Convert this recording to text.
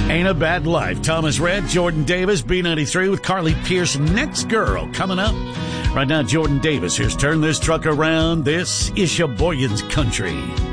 Ain't a Bad Life. Thomas Rhett, Jordan Davis, B93 with Carly Pearce. Next Girl coming up. Right now, Jordan Davis. Here's Turn This Truck Around. This is Sheboygan's Country.